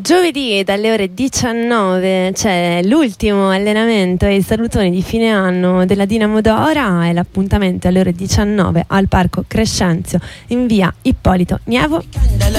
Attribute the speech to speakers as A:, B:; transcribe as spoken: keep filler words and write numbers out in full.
A: Giovedì dalle ore diciannove c'è l'ultimo allenamento e i salutoni di fine anno della Dinamo Dora, e l'appuntamento alle ore diciannove al Parco Crescenzio in via Ippolito Nievo.